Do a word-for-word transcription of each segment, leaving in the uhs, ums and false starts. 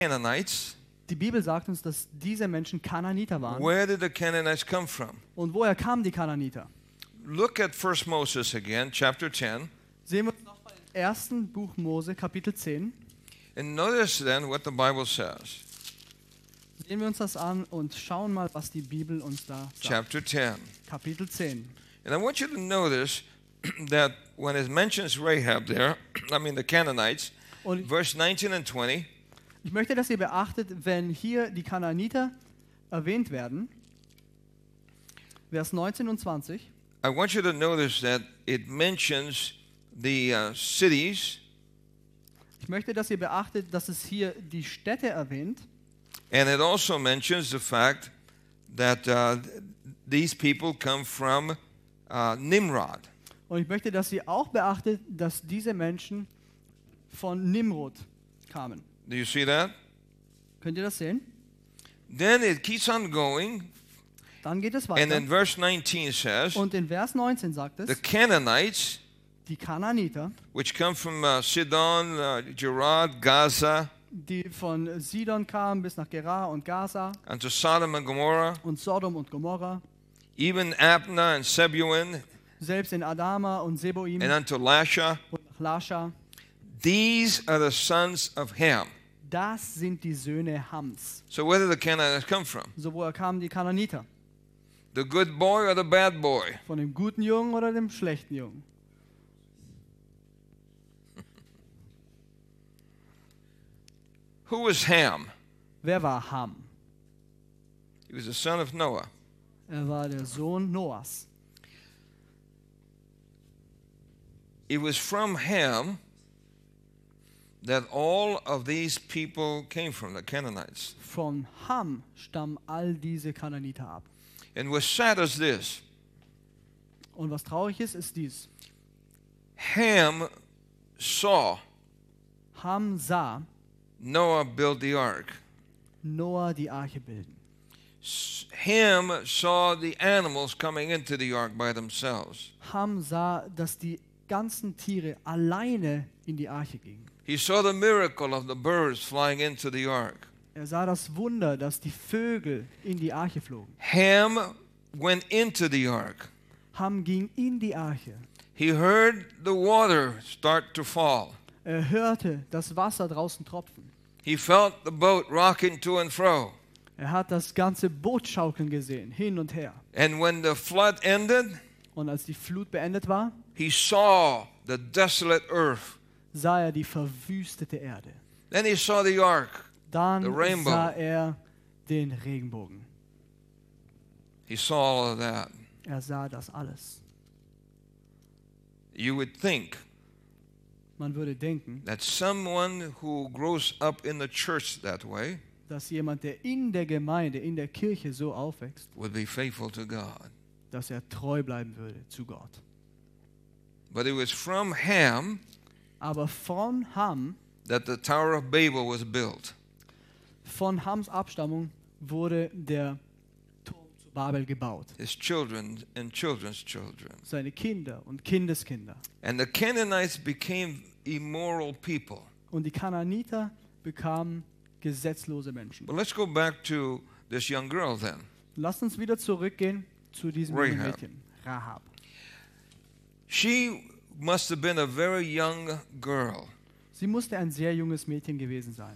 Canaanites. Die Bibel sagt uns, dass diese Menschen Kananiter waren. Where did the Canaanites come from? Und woher kamen die Kananiter? Look at First Moses again, chapter ten. Sehen wir uns nochmal im ersten Buch Mose, Kapitel zehn. And notice then what the Bible says. Sehen wir uns das an und schauen mal, was die Bibel uns da sagt. Chapter ten. Kapitel zehn. And I want you to notice that when it mentions Rahab there, I mean the Canaanites, Und verse nineteen and twenty, ich möchte, dass ihr beachtet, wenn hier die Kananiter erwähnt werden, Vers neunzehn und zwanzig, I want you to notice that it mentions the uh, cities ich möchte, dass ihr beachtet, dass es hier die Städte erwähnt and it also mentions the fact that uh, these people come from uh, Nimrod. und ich möchte, dass ihr auch beachtet, dass diese Menschen von Nimrod kamen. Do you see that? Könnt ihr das sehen? Then it keeps on going, Dann geht es and then weiter. verse nineteen says, Und in Vers neunzehn sagt the es, Canaanites, die Kananiter, which come from uh, Sidon, uh, Gerard, Gaza, die von Sidon kamen bis nach Gerar und Gaza and to Sodom and Gomorrah, und Sodom und Gomorra, even Abna and Zebulun, selbst in Adama und Seboim and unto Lasha. und nach Lascha. These are the sons of Ham. Das sind die Söhne Hams. So where did the Canaanites come from? So woher kamen die Kananiter? The good boy or the bad boy? Von dem guten Jungen oder dem schlechten Jungen? Who was Ham? Wer war Ham? He was the son of Noah. Er war der Sohn Noahs. It was from Ham that all of these people came from, the Canaanites. Von Ham stammen all diese Kananiter ab. And what's sad is this. Und was traurig ist, ist dies. Ham saw Ham sah Noah build the ark. Noah die Arche bilden. S- Ham saw the animals coming into the ark by themselves. Ham sah, dass die ganzen Tiere alleine in die Arche gingen. He saw the miracle of the birds flying into the ark. Er sah das Wunder, dass die Vögel in die Arche flogen. Ham went into the ark. Ham ging in die Arche. He heard the water start to fall. Er hörte das Wasser draußen tropfen. He felt the boat rocking to and fro. Er hat das ganze Boot schaukeln gesehen, hin und her. And when the flood ended, Und als die Flut beendet war, he saw the desolate earth. sah er die verwüstete Erde. Then he saw the ark. Dann The rainbow. sah er den Regenbogen. He saw all of that. Er sah das alles. You would think Man würde denken, that someone who grows up in the church that way dass jemand, der in der Gemeinde, in der Kirche so aufwächst, would be faithful to God. dass er treu bleiben würde zu Gott. But it was from Ham Aber von Ham, that the Tower of Babel was built. von Hams Abstammung wurde der Turm zu Babel gebaut. His children and children's children. Seine Kinder und Kindeskinder. And the Canaanites became immoral people. Und die Kananiter bekamen gesetzlose Menschen. But let's go back to this young girl then. Lasst uns wieder zurückgehen zu diesem jungen Rahab. Mädchen, Rahab. She must have been a very young girl. Sie musste ein sehr junges Mädchen gewesen sein.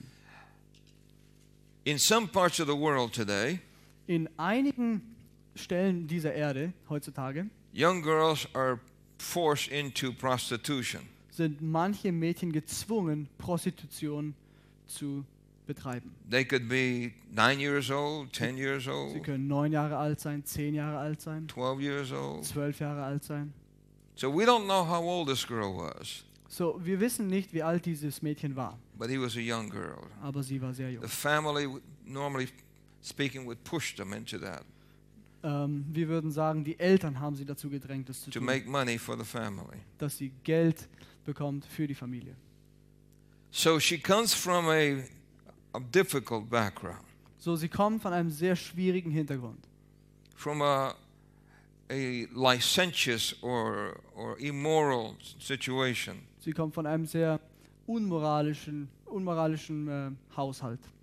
In some parts of the world today, In einigen Stellen dieser Erde heutzutage young girls are forced into prostitution. sind manche Mädchen gezwungen, Prostitution zu betreiben. They could be nine years old, ten years Sie old, können neun Jahre alt sein, zehn Jahre alt sein, twelve years old. zwölf Jahre alt sein. So we don't know how old this girl was, So, wir wissen nicht, wie alt dieses Mädchen war, but he was a young girl. aber sie war sehr jung. The family, would- normally speaking, would push them into that Ähm, wir würden sagen, die Eltern haben sie dazu gedrängt, das zu to tun, make money for the family. dass sie Geld bekommt für die Familie. So she comes from a, a difficult background, So, sie kommen von einem sehr schwierigen Hintergrund, from a, a licentious or, or immoral situation. sie kommt von einem sehr unmoralischen unmoralischen äh, Haushalt.